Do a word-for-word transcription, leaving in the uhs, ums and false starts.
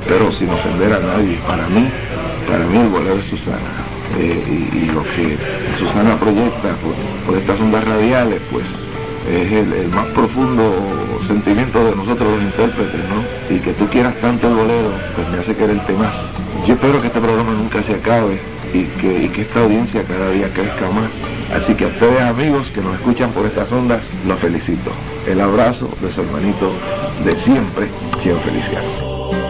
pero sin ofender a nadie. Para mí, para mí el bolero es Susana. Eh, y, y lo que Susana proyecta por, por estas ondas radiales, pues es el, el más profundo sentimiento de nosotros los intérpretes, ¿no? Y que tú quieras tanto el bolero, pues me hace quererte más. Yo espero que este programa nunca se acabe y que, y que esta audiencia cada día crezca más. Así que a ustedes, amigos que nos escuchan por estas ondas, los felicito. El abrazo de su hermanito de siempre, Cheo Feliciano.